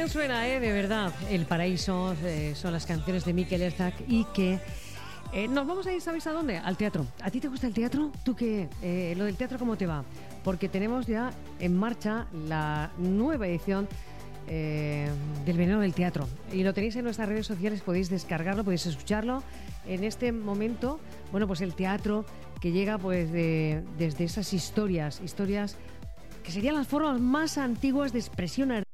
bien suena, de verdad. El Paraíso son las canciones de Mikel Erzak y que nos vamos a ir, ¿sabéis a dónde? Al teatro. ¿A ti te gusta el teatro? ¿Tú qué? Lo del teatro, ¿cómo te va? Porque tenemos ya en marcha la nueva edición del Verano del Teatro. Y lo tenéis en nuestras redes sociales, podéis descargarlo, podéis escucharlo. En este momento, bueno, pues el teatro que llega pues desde esas historias que serían las formas más antiguas de expresión